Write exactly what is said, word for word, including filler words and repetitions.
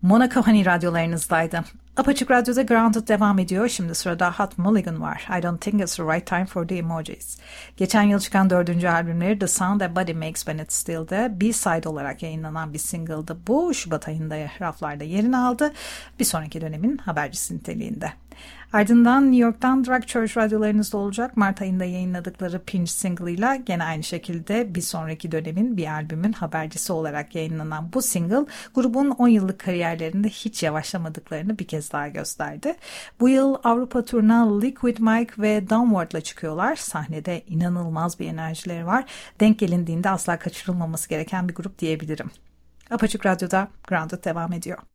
Monaco Honey radyolarınızdaydı. Apaçık Radyo'da Grounded devam ediyor. Şimdi sırada Hot Mulligan var. I Don't Think It's the Right Time for the Emojis. Geçen yıl çıkan dördüncü albümleri The Sound A Body Makes When It's Still'de B-side olarak yayınlanan bir single'dı. Bu Şubat ayında raflarda yerini aldı. Bir sonraki dönemin habercisi niteliğinde. Ardından New York'tan Drag Church radyolarınızda olacak. Mart ayında yayınladıkları Pinch single'ıyla gene aynı şekilde bir sonraki dönemin bir albümün habercisi olarak yayınlanan bu single grubun on yıllık kariyerlerinde hiç yavaşlamadıklarını bir kez daha gösterdi. Bu yıl Avrupa turuna Liquid Mike ve Downward'la çıkıyorlar. Sahnede inanılmaz bir enerjileri var. Denk gelindiğinde asla kaçırılmaması gereken bir grup diyebilirim. Apaçık Radyo'da Grounded devam ediyor.